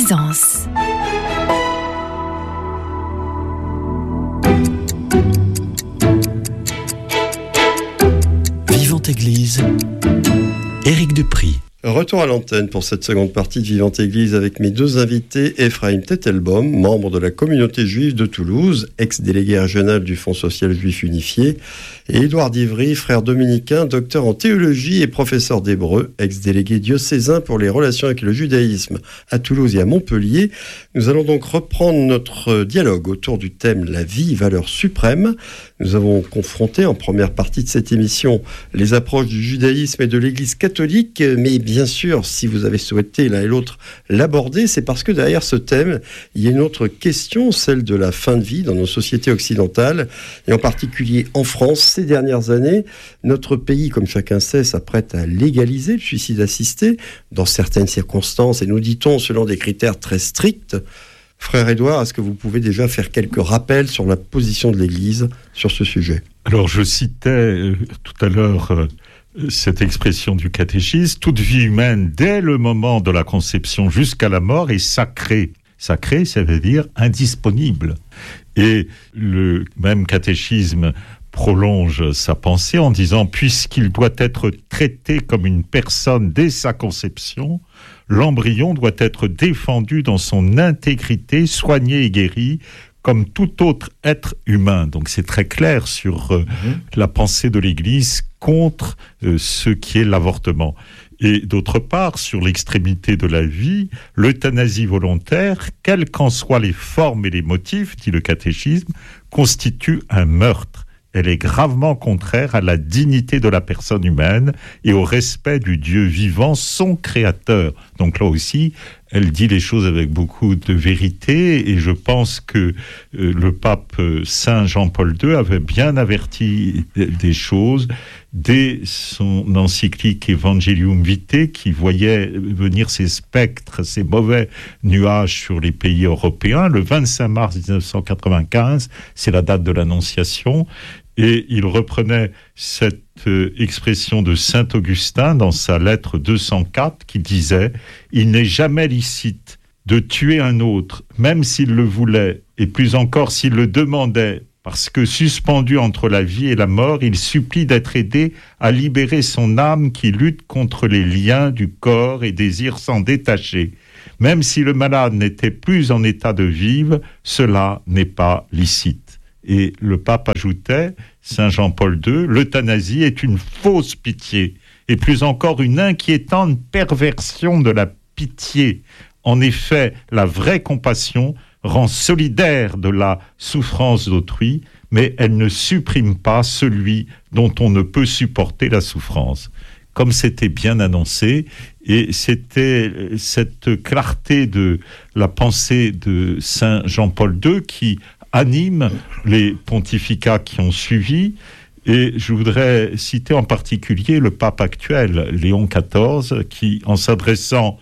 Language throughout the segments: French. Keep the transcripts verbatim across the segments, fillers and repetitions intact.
Aisance. Vivante Église, Éric Dupry. Retour à l'antenne pour cette seconde partie de Vivante Église avec mes deux invités, Ephraim Tettelbaum, membre de la communauté juive de Toulouse, ex-délégué régional du Fonds social juif unifié, et Édouard Divry, frère dominicain, docteur en théologie et professeur d'hébreu, ex-délégué diocésain pour les relations avec le judaïsme à Toulouse et à Montpellier. Nous allons donc reprendre notre dialogue autour du thème « La vie, valeur suprême ». Nous avons confronté en première partie de cette émission les approches du judaïsme et de l'Église catholique, mais bien sûr, si vous avez souhaité l'un et l'autre l'aborder, c'est parce que derrière ce thème, il y a une autre question, celle de la fin de vie dans nos sociétés occidentales, et en particulier en France. Ces dernières années, notre pays, comme chacun sait, s'apprête à légaliser le suicide assisté dans certaines circonstances, et nous dit-on selon des critères très stricts. Frère Édouard, est-ce que vous pouvez déjà faire quelques rappels sur la position de l'Église sur ce sujet ? Alors, je citais euh, tout à l'heure euh, cette expression du catéchisme. Toute vie humaine, dès le moment de la conception jusqu'à la mort, est sacrée. Sacrée, ça veut dire indisponible. Et le même catéchisme prolonge sa pensée en disant « Puisqu'il doit être traité comme une personne dès sa conception, l'embryon doit être défendu dans son intégrité, soigné et guéri, comme tout autre être humain. » Donc c'est très clair sur euh, mmh. la pensée de l'Église contre euh, ce qui est l'avortement. Et d'autre part, sur l'extrémité de la vie, l'euthanasie volontaire, quelles qu'en soient les formes et les motifs, dit le catéchisme, constitue un meurtre. Elle est gravement contraire à la dignité de la personne humaine et au respect du Dieu vivant, son créateur. Donc là aussi, elle dit les choses avec beaucoup de vérité, et je pense que euh, le pape Saint Jean-Paul deux avait bien averti des choses dès son encyclique Evangelium Vitae, qui voyait venir ces spectres, ces mauvais nuages sur les pays européens. Le vingt-cinq mars dix-neuf cent quatre-vingt-quinze, c'est la date de l'Annonciation, et il reprenait cette euh, expression de saint Augustin dans sa lettre deux cent quatre qui disait « Il n'est jamais licite de tuer un autre, même s'il le voulait, et plus encore s'il le demandait, parce que suspendu entre la vie et la mort, il supplie d'être aidé à libérer son âme qui lutte contre les liens du corps et désire s'en détacher. Même si le malade n'était plus en état de vivre, cela n'est pas licite. » Et le pape ajoutait, Saint Jean-Paul deux, l'euthanasie est une fausse pitié, et plus encore une inquiétante perversion de la pitié. En effet, la vraie compassion rend solidaire de la souffrance d'autrui, mais elle ne supprime pas celui dont on ne peut supporter la souffrance. Comme c'était bien annoncé, et c'était cette clarté de la pensée de Saint Jean-Paul deux qui anime les pontificats qui ont suivi. Et je voudrais citer en particulier le pape actuel, Léon quatorze, qui, en s'adressant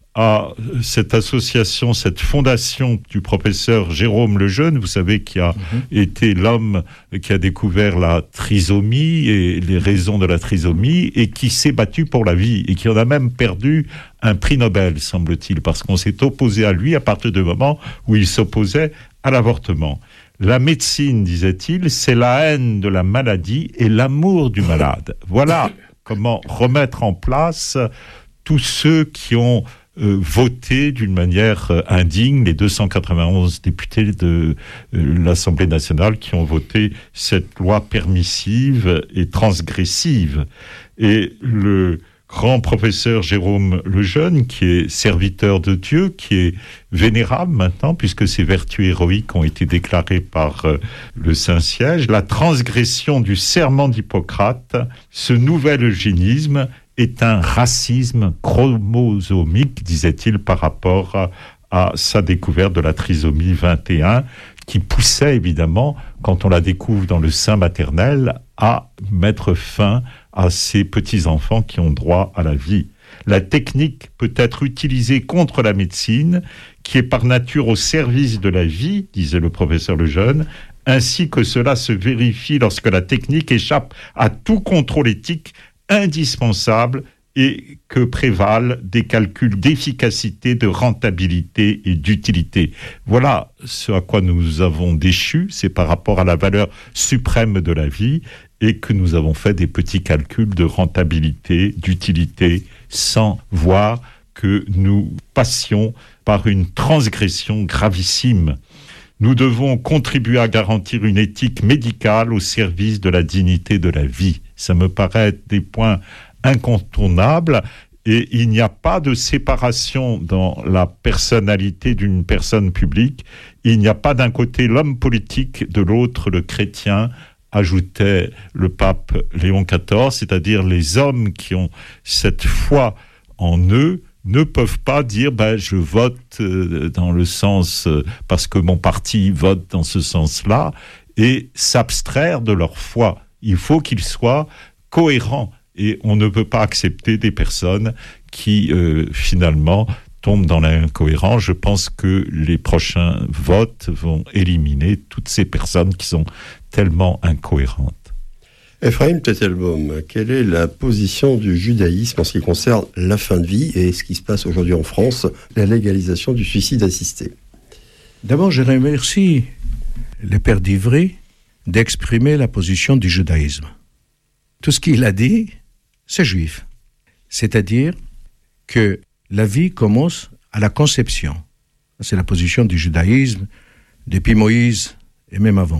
à cette association, cette fondation du professeur Jérôme Lejeune, vous savez, qui a mmh. été l'homme qui a découvert la trisomie et les raisons de la trisomie, et qui s'est battu pour la vie, et qui en a même perdu un prix Nobel, semble-t-il, parce qu'on s'est opposé à lui à partir du moment où il s'opposait à l'avortement. La médecine, disait-il, c'est la haine de la maladie et l'amour du malade. Voilà comment remettre en place tous ceux qui ont euh, voté d'une manière euh, indigne, les deux cent quatre-vingt-onze députés de euh, l'Assemblée nationale qui ont voté cette loi permissive et transgressive. Et le grand professeur Jérôme Lejeune, qui est serviteur de Dieu, qui est vénérable maintenant, puisque ses vertus héroïques ont été déclarées par euh, le Saint-Siège, la transgression du serment d'Hippocrate, ce nouvel eugénisme est un racisme chromosomique, disait-il, par rapport à, à sa découverte de la trisomie vingt et un, qui poussait évidemment, quand on la découvre dans le sein maternel, à mettre fin à ces petits-enfants qui ont droit à la vie. La technique peut être utilisée contre la médecine, qui est par nature au service de la vie, disait le professeur Lejeune, ainsi que cela se vérifie lorsque la technique échappe à tout contrôle éthique indispensable et que prévalent des calculs d'efficacité, de rentabilité et d'utilité. Voilà ce à quoi nous avons déchu, c'est par rapport à la valeur suprême de la vie, et que nous avons fait des petits calculs de rentabilité, d'utilité, sans voir que nous passions par une transgression gravissime. Nous devons contribuer à garantir une éthique médicale au service de la dignité de la vie. Ça me paraît être des points incontournables, et il n'y a pas de séparation dans la personnalité d'une personne publique. Il n'y a pas d'un côté l'homme politique, de l'autre le chrétien, ajoutait le pape Léon quatorze, c'est-à-dire les hommes qui ont cette foi en eux ne peuvent pas dire ben, je vote euh, dans le sens euh, parce que mon parti vote dans ce sens-là, et s'abstraire de leur foi. Il faut qu'ils soient cohérents, et on ne peut pas accepter des personnes qui euh, finalement tombent dans l'incohérence. Je pense que les prochains votes vont éliminer toutes ces personnes qui sont tellement incohérentes. Ephraim Tettelbaum, quelle est la position du judaïsme en ce qui concerne la fin de vie et ce qui se passe aujourd'hui en France, la légalisation du suicide assisté? D'abord, je remercie le père d'Ivry d'exprimer la position du judaïsme. Tout ce qu'il a dit, c'est juif. C'est-à-dire que la vie commence à la conception. C'est la position du judaïsme depuis Moïse et même avant.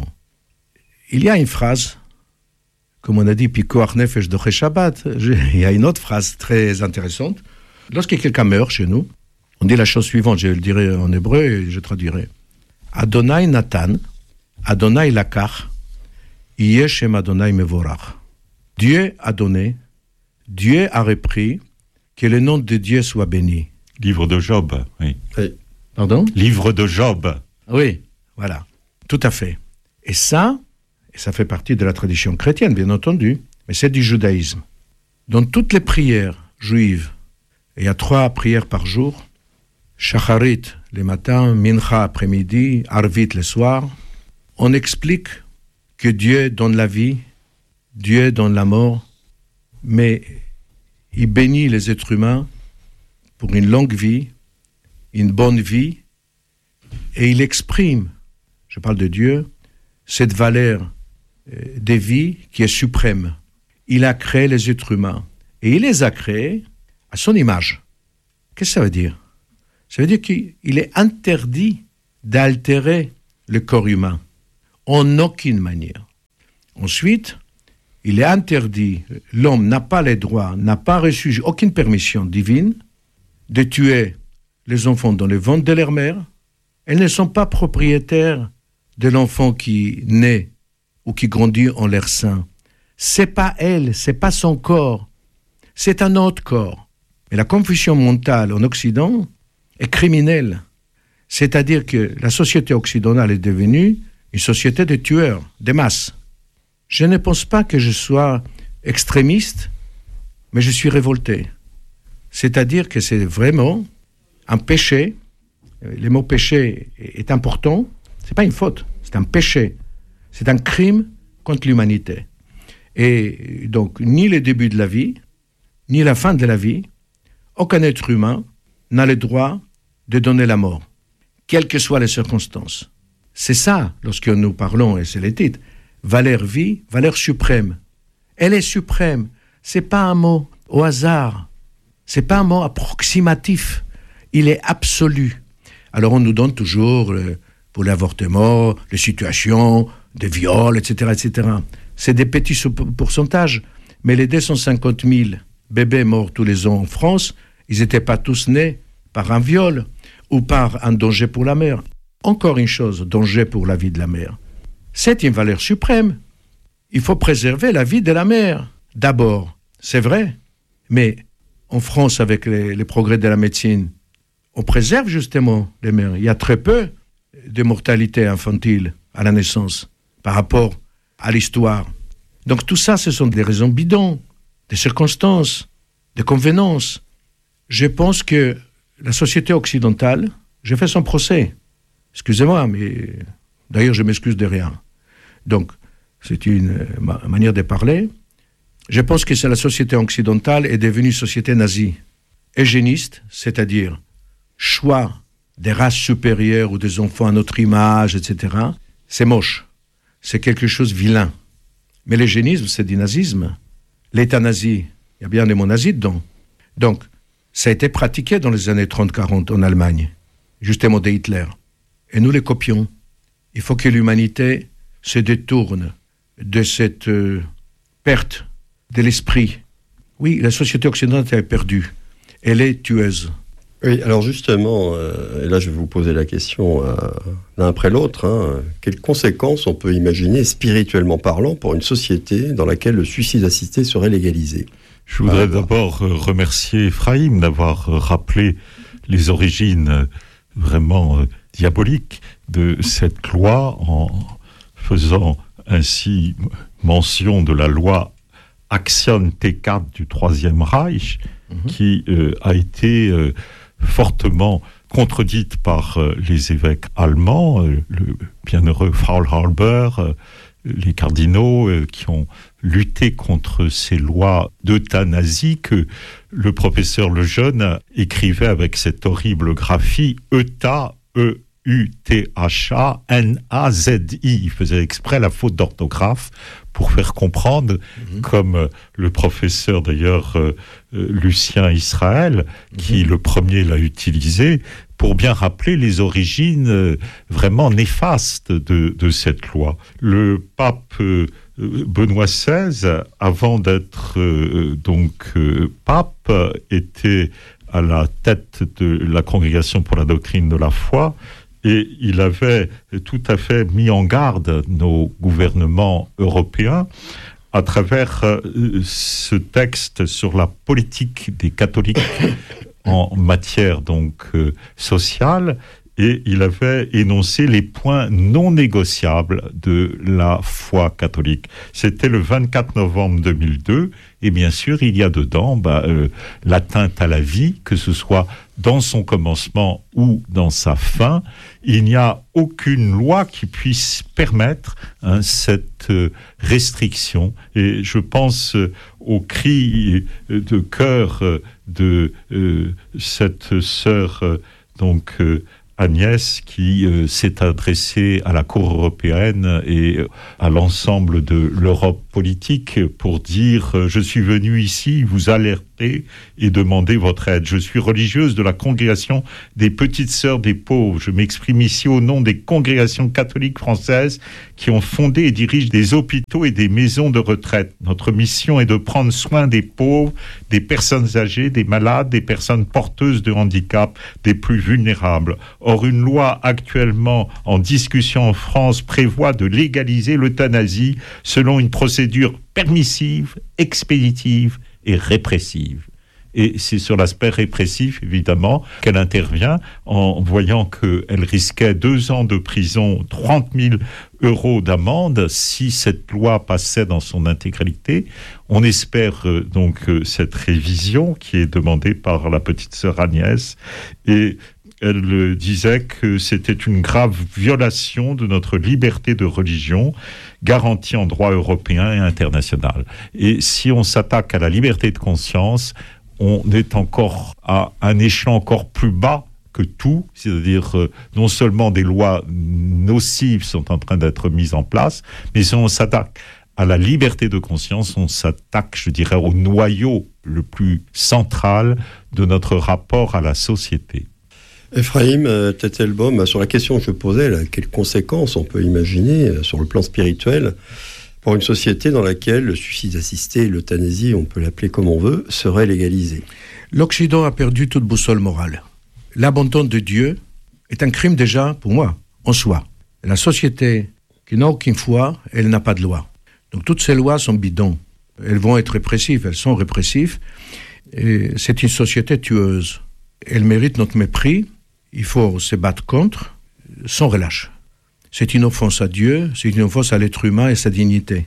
Il y a une phrase, comme on a dit, Pikoach nefesh doche Shabbat. Il y a une autre phrase très intéressante. Lorsque quelqu'un meurt chez nous, on dit la chose suivante, je le dirai en hébreu et je traduirai. Adonai Natan, Adonai Lakach, Yeshem Adonai Mevorach. Dieu a donné, Dieu a repris, que le nom de Dieu soit béni. Livre de Job, oui. oui. Pardon ? Livre de Job. Oui, voilà, tout à fait. Et ça, et ça fait partie de la tradition chrétienne, bien entendu, mais c'est du judaïsme. Dans toutes les prières juives, il y a trois prières par jour, Shacharit le matin, Mincha après-midi, Arvit le soir, on explique que Dieu donne la vie, Dieu donne la mort, mais il bénit les êtres humains pour une longue vie, une bonne vie, et il exprime, je parle de Dieu, cette valeur de vie qui est suprême. Il a créé les êtres humains, et il les a créés à son image. Qu'est-ce que ça veut dire ? Ça veut dire qu'il est interdit d'altérer le corps humain, en aucune manière. Ensuite, il est interdit, l'homme n'a pas les droits, n'a pas reçu aucune permission divine de tuer les enfants dans le ventre de leur mère. Elles ne sont pas propriétaires de l'enfant qui naît ou qui grandit en leur sein. C'est pas elle, c'est pas son corps, c'est un autre corps. Mais la confusion mentale en Occident est criminelle. C'est-à-dire que la société occidentale est devenue une société de tueurs, de masse. Je ne pense pas que je sois extrémiste, mais je suis révolté. C'est-à-dire que c'est vraiment un péché. Le mot péché est important. C'est pas une faute, c'est un péché. C'est un crime contre l'humanité. Et donc, ni le début de la vie, ni la fin de la vie, aucun être humain n'a le droit de donner la mort, quelles que soient les circonstances. C'est ça, lorsque nous parlons, et c'est le titre, valeur vie, valeur suprême. Elle est suprême. C'est pas un mot au hasard. C'est pas un mot approximatif. Il est absolu. Alors on nous donne toujours, euh, pour l'avortement, les situations de viol, et cetera, et cetera. C'est des petits pourcentages. Mais les deux cent cinquante mille bébés morts tous les ans en France, ils n'étaient pas tous nés par un viol ou par un danger pour la mère. Encore une chose, danger pour la vie de la mère. C'est une valeur suprême. Il faut préserver la vie de la mère. D'abord, c'est vrai, mais en France, avec les, les progrès de la médecine, on préserve justement les mères. Il y a très peu de mortalité infantile à la naissance par rapport à l'histoire. Donc tout ça, ce sont des raisons bidons, des circonstances, des convenances. Je pense que la société occidentale, j'ai fait son procès. Excusez-moi, mais d'ailleurs, je m'excuse de rien. Donc, c'est une ma- manière de parler. Je pense que c'est la société occidentale est devenue société nazie. Eugéniste, c'est-à-dire choix des races supérieures ou des enfants à notre image, et cetera, c'est moche. C'est quelque chose de vilain. Mais l'eugénisme, c'est du nazisme. L'euthanasie, il y a bien des mots nazis dedans. Donc, ça a été pratiqué dans les années trente quarante en Allemagne, justement de Hitler. Et nous les copions. Il faut que l'humanité se détourne de cette euh, perte de l'esprit. Oui, la société occidentale est perdue. Elle est tueuse. Oui, alors justement, euh, et là je vais vous poser la question euh, l'un après l'autre, hein, quelles conséquences on peut imaginer, spirituellement parlant, pour une société dans laquelle le suicide assisté serait légalisé ? Je voudrais ah, d'abord euh, remercier Ephraim d'avoir euh, rappelé les origines euh, vraiment euh, diaboliques de cette loi en faisant ainsi mention de la loi Action T quatre du Troisième Reich, mmh. qui euh, a été euh, fortement contredite par euh, les évêques allemands, euh, le bienheureux Faulhaber, euh, les cardinaux euh, qui ont lutté contre ces lois d'euthanasie que le professeur Lejeune écrivait avec cette horrible graphie Euta, E U T H A N A Z I. Il faisait exprès la faute d'orthographe pour faire comprendre, mmh. comme euh, le professeur d'ailleurs euh, euh, Lucien Israël, mmh. qui le premier l'a utilisé, pour bien rappeler les origines euh, vraiment néfastes de, de cette loi. Le pape euh, Benoît seize, avant d'être euh, donc euh, pape, était à la tête de la Congrégation pour la doctrine de la foi, et il avait tout à fait mis en garde nos gouvernements européens à travers euh, ce texte sur la politique des catholiques en matière donc euh, sociale, et il avait énoncé les points non négociables de la foi catholique. C'était le vingt-quatre novembre deux mille deux, et bien sûr, il y a dedans bah, euh, l'atteinte à la vie, que ce soit dans son commencement ou dans sa fin. Il n'y a aucune loi qui puisse permettre hein, cette euh, restriction. Et je pense euh, au cri de cœur euh, de euh, cette sœur, euh, donc euh, Agnès, qui euh, s'est adressée à la Cour européenne et à l'ensemble de l'Europe politique pour dire euh, « Je suis venu ici vous alerter et demander votre aide. Je suis religieuse de la congrégation des Petites Sœurs des Pauvres. Je m'exprime ici au nom des congrégations catholiques françaises qui ont fondé et dirigent des hôpitaux et des maisons de retraite. Notre mission est de prendre soin des pauvres, des personnes âgées, des malades, des personnes porteuses de handicap, des plus vulnérables. Or, une loi actuellement en discussion en France prévoit de légaliser l'euthanasie selon une procédure permissive, expéditive et répressive. » Et c'est sur l'aspect répressif, évidemment, qu'elle intervient en voyant qu'elle risquait deux ans de prison, trente mille euros d'amende si cette loi passait dans son intégralité. On espère euh, donc euh, cette révision qui est demandée par la petite sœur Agnès, et elle euh, disait que c'était une grave violation de notre liberté de religion garantie en droit européen et international. Et si on s'attaque à la liberté de conscience, on est encore à un échelon encore plus bas que tout, c'est-à-dire euh, non seulement des lois nocives sont en train d'être mises en place, mais si on s'attaque à la liberté de conscience, on s'attaque, je dirais, au noyau le plus central de notre rapport à la société. Ephraim euh, Tettelbaum, sur la question que je posais, là, quelles conséquences on peut imaginer euh, sur le plan spirituel pour une société dans laquelle le suicide assisté, l'euthanasie, on peut l'appeler comme on veut, serait légalisé ? L'Occident a perdu toute boussole morale. L'abandon de Dieu est un crime déjà, pour moi, en soi. La société qui n'a aucune foi, elle n'a pas de loi. Donc toutes ces lois sont bidons. Elles vont être répressives, elles sont répressives. Et c'est une société tueuse. Elle mérite notre mépris. Il faut se battre contre, sans relâche. C'est une offense à Dieu, c'est une offense à l'être humain et sa dignité.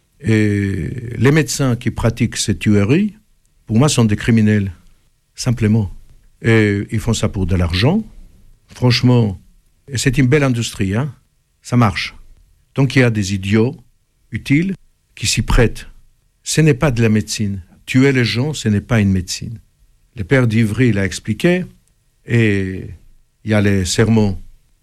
Et les médecins qui pratiquent ces tueries, pour moi, sont des criminels, simplement. Et ils font ça pour de l'argent. Franchement, c'est une belle industrie, hein. Ça marche. Donc il y a des idiots utiles qui s'y prêtent. ce n'est pas de la médecine. Tuer les gens, ce n'est pas une médecine. Le père d'Ivry l'a expliqué, et il y a les sermons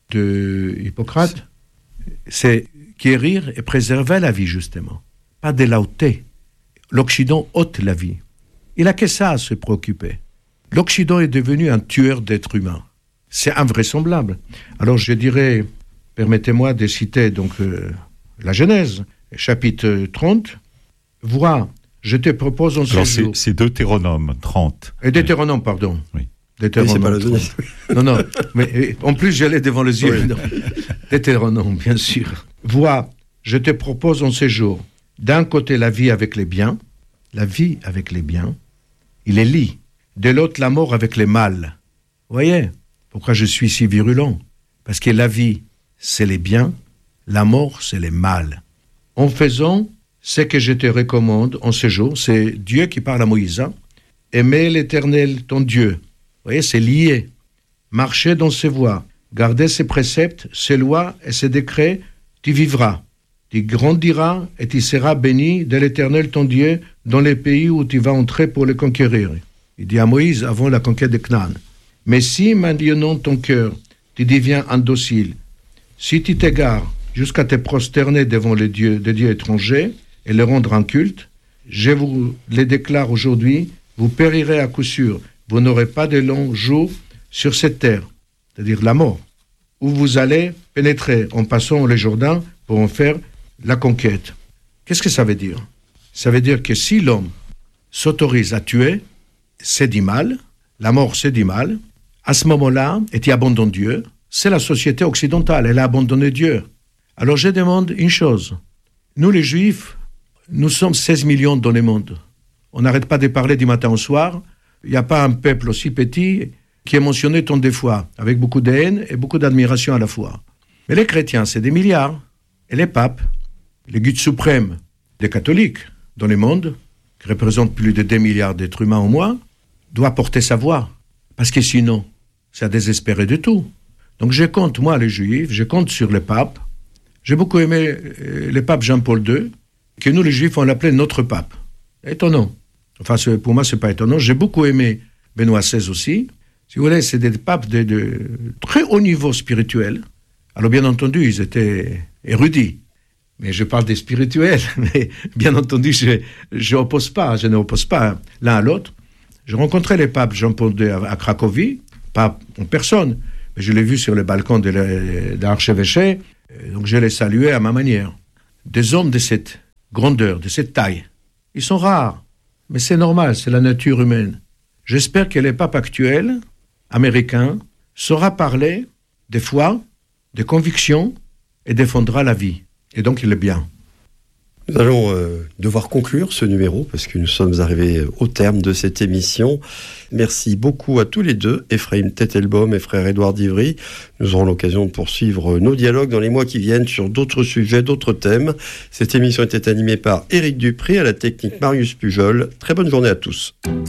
de Hippocrate, c'est guérir et préserver la vie, justement, pas de la ôter. L'Occident ôte la vie. Il n'a que ça à se préoccuper. L'Occident est devenu un tueur d'êtres humains. C'est invraisemblable. Alors je dirais, permettez-moi de citer donc euh, la Genèse, chapitre trente, vois, je te propose en ce Alors jour... c'est, c'est Deutéronome trente. Et Deutéronome, pardon. Oui. Deutéronome, oui, c'est pas la Genèse. non, non, mais en plus j'allais devant les yeux. Oui. Deutéronome, bien sûr. Vois, je te propose en ce jour, d'un côté la vie avec les biens, la vie avec les biens, il est lit. De l'autre, la mort avec les mâles. Vous voyez pourquoi je suis si virulent? Parce que la vie, c'est les biens, la mort, c'est les mâles. En faisant ce que je te recommande en ce jour, c'est Dieu qui parle à Moïse. Hein? Aimer l'Éternel, ton Dieu. Vous voyez, c'est lié. Marcher dans ses voies, garder ses préceptes, ses lois et ses décrets, tu vivras. Tu grandiras et tu seras béni de l'Éternel, ton Dieu, dans les pays où tu vas entrer pour les conquérir. Il dit à Moïse avant la conquête de Canaan. Mais si maintenant ton cœur, tu deviens indocile, si tu t'égares jusqu'à te prosterner devant les dieux, des dieux étrangers et les rendre en culte, je vous les déclare aujourd'hui, vous périrez à coup sûr. Vous n'aurez pas de longs jours sur cette terre, c'est-à-dire la mort, où vous allez pénétrer en passant le Jourdain pour en faire la conquête. Qu'est-ce que ça veut dire? Ça veut dire que si l'homme s'autorise à tuer, c'est du mal, la mort c'est du mal, à ce moment-là, et tu abandonnes Dieu, c'est la société occidentale, elle a abandonné Dieu. Alors je demande une chose, nous les Juifs, nous sommes seize millions dans le monde, on n'arrête pas de parler du matin au soir, il n'y a pas un peuple aussi petit qui est mentionné tant de fois, avec beaucoup de haine et beaucoup d'admiration à la fois. Mais les chrétiens, c'est des milliards, et les papes, les guides suprêmes des catholiques dans le monde, qui représentent plus de deux milliards d'êtres humains au moins, doivent porter sa voix. Parce que sinon, c'est à désespérer de tout. Donc je compte, moi, les Juifs, je compte sur les papes. J'ai beaucoup aimé euh, le pape Jean-Paul deux, que nous, les Juifs, on l'appelait notre pape. Étonnant. Enfin, c'est, pour moi, c'est pas étonnant. J'ai beaucoup aimé Benoît seize aussi. Si vous voulez, c'est des papes de, de très haut niveau spirituel. Alors, bien entendu, ils étaient érudits. Mais je parle des spirituels. Mais bien entendu, je n'oppose pas, je n'oppose pas l'un à l'autre. J'ai rencontré les papes Jean-Paul deux à Cracovie, pas en personne, mais je l'ai vu sur le balcon de l'archevêché, donc je l'ai salué à ma manière. Des hommes de cette grandeur, de cette taille, ils sont rares, mais c'est normal, c'est la nature humaine. J'espère que le pape actuel, américain, saura parler des foi, des convictions et défendra la vie. Et donc il est bien. Nous allons euh, devoir conclure ce numéro parce que nous sommes arrivés au terme de cette émission. Merci beaucoup à tous les deux, Ephraim Tettelbaum et frère Édouard d'Ivry. Nous aurons l'occasion de poursuivre nos dialogues dans les mois qui viennent sur d'autres sujets, d'autres thèmes. Cette émission était animée par Éric Dupré, à la technique Marius Pujol. Très bonne journée à tous.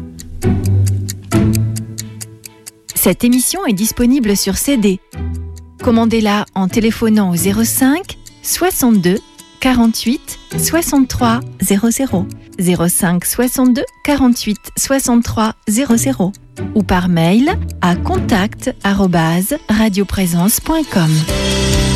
Cette émission est disponible sur C D. Commandez-la en téléphonant au zéro cinq soixante-deux quarante-huit soixante-trois zéro zéro, zéro cinq soixante-deux quarante-huit soixante-trois zéro zéro ou par mail à contact arobase radioprésence point com.